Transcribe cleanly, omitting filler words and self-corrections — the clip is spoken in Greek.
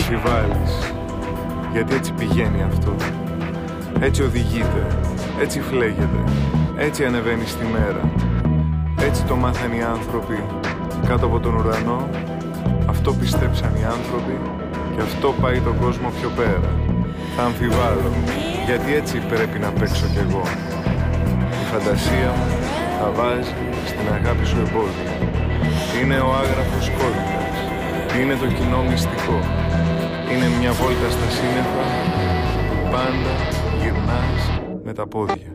αμφιβάλλεις, γιατί έτσι πηγαίνει αυτό. Έτσι οδηγείται, έτσι φλέγεται, έτσι ανεβαίνει στη μέρα. Έτσι το μάθαν οι άνθρωποι κάτω από τον ουρανό. Αυτό πιστέψαν οι άνθρωποι και αυτό πάει τον κόσμο πιο πέρα. Θα αμφιβάλλω, γιατί έτσι πρέπει να παίξω κι εγώ. Η φαντασία μου θα βάζει στην αγάπη σου εμπόδια. Είναι ο άγραφος κώδικας, είναι το κοινό μυστικό. Είναι μια βόλτα στα σύννεφα που πάντα γυρνάς με τα πόδια.